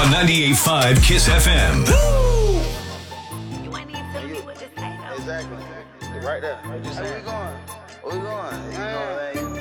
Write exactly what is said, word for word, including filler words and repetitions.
on ninety-eight point five Kiss F M. You ain't even tell me what to say, though. Exactly. Right there. What you saying? Where we going? Where we going? You know what I mean?